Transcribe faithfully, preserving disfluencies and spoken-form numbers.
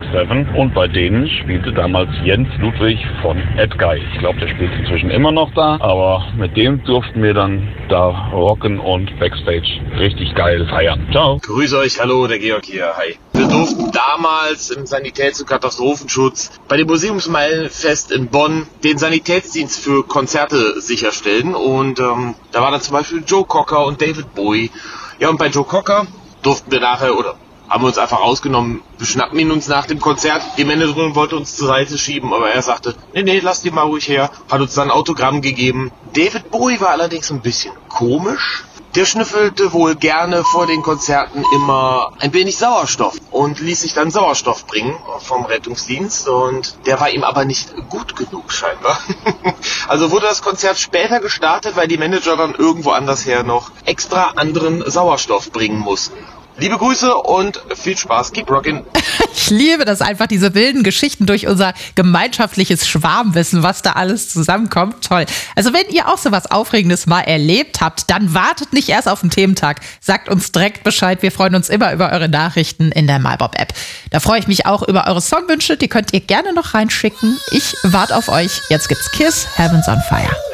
Seven und bei denen spielte damals Jens Ludwig von Edguy. Ich glaube, der spielt inzwischen immer noch da, aber mit dem durften wir dann da rocken und Backstage richtig geil feiern. Ciao. Grüß euch, hallo, der Georg hier, hi. Wir durften damals im Sanitäts- und Katastrophenschutz bei dem Museumsmeilenfest in Bonn den Sanitätsdienst für Konzerte sicherstellen und ähm, da war dann zum Beispiel Joe Cocker und David Bowie. Ja, und bei Joe Cocker durften wir nachher, oder haben wir uns einfach rausgenommen, wir schnappen ihn uns nach dem Konzert. Die Managerin wollte uns zur Seite schieben, aber er sagte, nee, nee, lass die mal ruhig her, hat uns dann ein Autogramm gegeben. David Bowie war allerdings ein bisschen komisch. Der schnüffelte wohl gerne vor den Konzerten immer ein wenig Sauerstoff und ließ sich dann Sauerstoff bringen vom Rettungsdienst und der war ihm aber nicht gut genug scheinbar. Also wurde das Konzert später gestartet, weil die Manager dann irgendwo anders her noch extra anderen Sauerstoff bringen mussten. Liebe Grüße und viel Spaß. Keep rockin'. Ich liebe das einfach, diese wilden Geschichten durch unser gemeinschaftliches Schwarmwissen, was da alles zusammenkommt. Toll. Also wenn ihr auch so was Aufregendes mal erlebt habt, dann wartet nicht erst auf den Thementag. Sagt uns direkt Bescheid. Wir freuen uns immer über eure Nachrichten in der MyBob-App. Da freue ich mich auch über eure Songwünsche. Die könnt ihr gerne noch reinschicken. Ich warte auf euch. Jetzt gibt's Kiss, Heaven's on Fire.